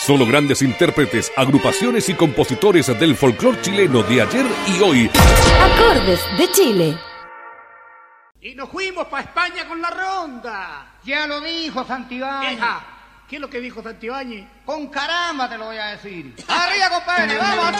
Solo grandes intérpretes, agrupaciones y compositores del folclore chileno de ayer y hoy. Acordes de Chile. Y nos fuimos para España con la ronda. Ya lo dijo Santibáñez. ¿Qué es lo que dijo Santibáñez? Con caramba te lo voy a decir. ¡Arriba, compadre! ¡Vamos!